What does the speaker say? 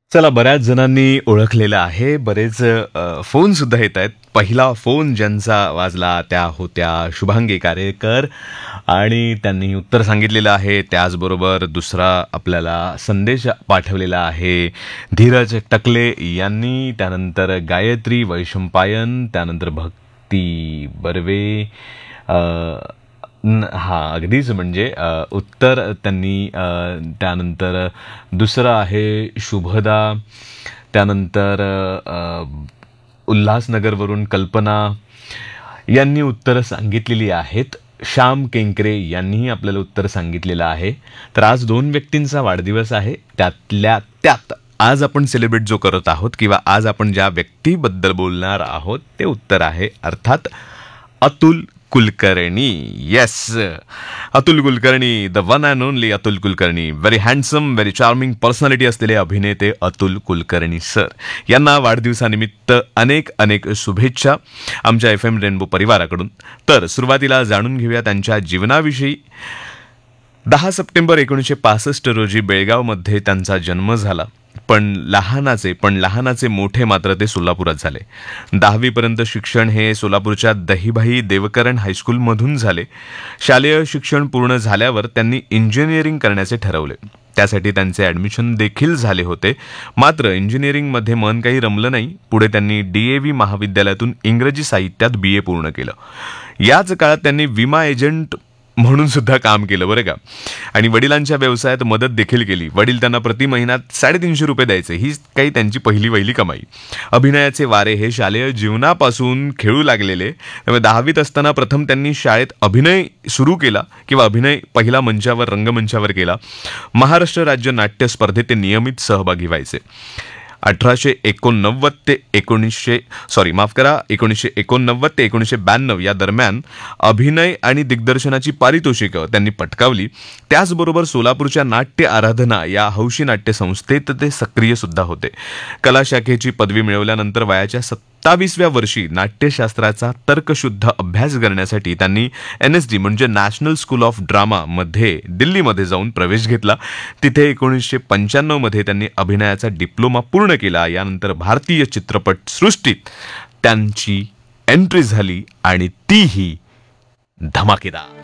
चला, बऱ्याच जणांनी ओळखलेलं आहे. बरेच फोन सुद्धा येत आहेत. पहिला फोन ज्यांचा वाजला त्या होत्या शुभांगी कारेकर आणि त्यांनी उत्तर सांगितलेलं आहे. त्याचबरोबर दुसरा आपल्याला संदेश पाठवलेला आहे धीरज टकले यांनी. त्यानंतर गायत्री वैशंपायन, त्यानंतर भक्ती बर्वे. हां, अगदीच म्हणजे उत्तर त्यांनी त्यानंतर दुसरं आहे शुभदा. त्यानंतर उल्हासनगरवरून कल्पना यांनी उत्तरं सांगितलेली आहेत. श्याम केंकरे यांनीही आपल्याला उत्तर सांगितलेलं आहे. तर आज दोन व्यक्तींचा वाढदिवस आहे. त्यातल्या त्यात आज आपण सेलिब्रेट जो करत आहोत किंवा आज आपण ज्या व्यक्तीबद्दल बोलणार आहोत ते उत्तर आहे अर्थात Atul Kulkarni. Yes, Atul Kulkarni, the one and only Atul Kulkarni. Very handsome, very charming personality असलेले अभिनेते अतुल कुलकर्णी सर यांना वाढदिवसानिमित्त अनेक अनेक शुभेच्छा आमच्या FM रेनबो परिवाराकडून. तर सुरुवातीला जाणून घेऊया त्यांच्या जीवनाविषयी. 10 सप्टेंबर 1965 रोजी बेळगावमध्ये त्यांचा जन्म झाला. पण लहानाचे मोठे मात्र ते सोलापुरात झाले. 10वी पर्यंत शिक्षण हे सोलापूरच्या दहिभाई देवकरण हायस्कूलमधून झाले. शालेय शिक्षण पूर्ण झाल्यावर त्यांनी इंजिनिअरिंग करण्याचे ठरवले. त्यासाठी त्यांचे ॲडमिशन देखील झाले होते. मात्र इंजिनिअरिंगमध्ये मन काही रमलं नाही. पुढे त्यांनी DAV महाविद्यालयातून इंग्रजी साहित्यात BA पूर्ण केलं. याच काळात त्यांनी विमा एजंट म्हणून सुद्धा काम केलं बरं का. आणि वडिलांच्या व्यवसायात मदत देखील केली. वडील त्यांना प्रति महिन्यात 350 रुपये द्यायचे. ही काही त्यांची पहिली कमाई. अभिनयाचे वारे हे शालेय जीवनापासून खेळू लागलेले. त्यामुळे 10वीत असताना प्रथम त्यांनी शाळेत अभिनय सुरू केला किंवा अभिनय पहिला रंगमंचावर केला. महाराष्ट्र राज्य नाट्य स्पर्धेत ते नियमित सहभागी व्हायचे. 1989 ते 1992 या दरम्यान अभिनय आणि दिग्दर्शनाची पारितोषिकं त्यांनी पटकावली. त्याचबरोबर सोलापूरच्या नाट्य आराधना या हौशी नाट्य संस्थेत ते सक्रिय सुद्धा होते. कला शाखेची पदवी मिळवल्यानंतर वयाच्या 27व्या वर्षी नाट्यशास्त्राचा तर्कशुद्ध अभ्यास करण्यासाठी त्यांनी NSD म्हणजे नॅशनल स्कूल ऑफ ड्रामा मध्ये दिल्लीमध्ये जाऊन प्रवेश घेतला. तिथे 1995 मध्ये त्यांनी अभिनयाचा डिप्लोमा पूर्ण केला. यानंतर भारतीय चित्रपट सृष्टीत त्यांची एंट्री झाली आणि तीही धमाकेदार.